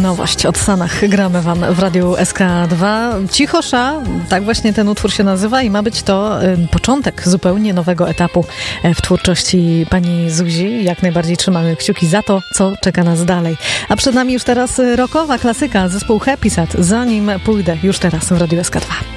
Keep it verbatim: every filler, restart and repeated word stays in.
Nowość od Sanach gramy wam w Radiu S K dwa. Cichosza, tak właśnie ten utwór się nazywa i ma być to y, początek zupełnie nowego etapu w twórczości pani Zuzi. Jak najbardziej trzymamy kciuki za to, co czeka nas dalej. A przed nami już teraz rockowa klasyka, zespół Happy Sad. Zanim pójdę, już teraz w Radiu S K dwa.